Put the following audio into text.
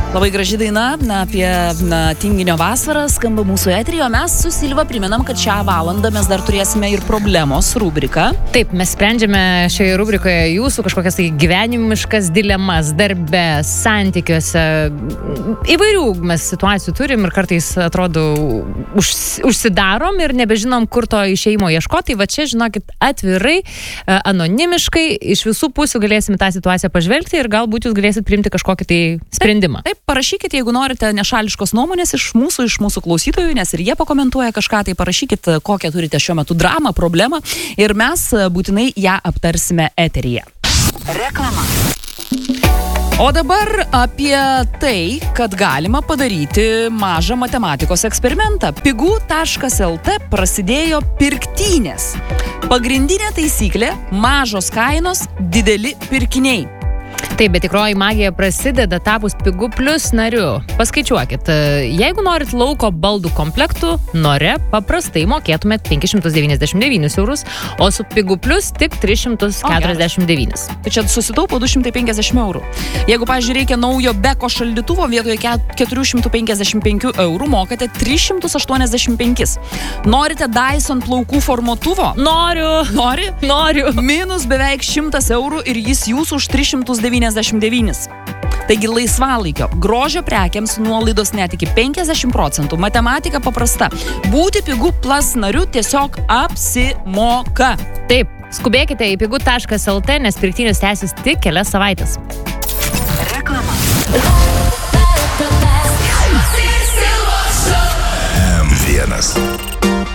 Labai graži daina apie tinginio vasarą skamba mūsų eteryje, o mes su Silva priminam, kad šią valandą mes dar turėsime ir problemos rubriką. Taip, mes sprendžiame šioje rubrikoje jūsų kažkokias tai gyvenimiškas dilemas darbe, santykiuose. Įvairių mes situacijų turim ir kartais atrodo užsidarom ir nebežinom, kur to išėjimo ieškoti. Va čia, žinokit, atvirai, anonimiškai, iš visų pusių galėsim tą situaciją pažvelgti ir galbūt jūs galėsit priimti kažkokį tai sprendimą. Taip, parašykite, jeigu norite nešališkos nuomonės iš mūsų klausytojų, nes ir jie pakomentuoja kažką, tai parašykit, kokią turite šiuo metu dramą, problemą ir mes būtinai ją aptarsime eteryje. Reklama. O dabar apie tai, kad galima padaryti mažą matematikos eksperimentą. Pigu.lt prasidėjo pirktynės. Pagrindinė taisyklė – mažos kainos, dideli pirkiniai. Taip, bet tikroji magija prasideda tapus Pigu Plus nariu. Paskaičiuokit, jeigu norit lauko baldų komplektų, Nore paprastai mokėtumėt 599 eurus, o su Pigu Plus tik 349. Tai čia susitaupo 250 eurų. Jeigu, pavyzdžiui, reikia naujo Beko šaldytuvo, vietoje 455 eurų mokate 385. Norite Dyson plaukų formuotuvo? Noriu. Minus beveik 100 eurų ir jis jūsų už 399. Taigi laisvalaikio, grožio prekiams nuolaidos net iki 50%. Matematika paprasta. Būti Pigu Plus nariu tiesiog apsimoka. Taip, skubėkite į pigu.lt, nes pirktynės tęsis tik kelias savaitės. Reklama. M1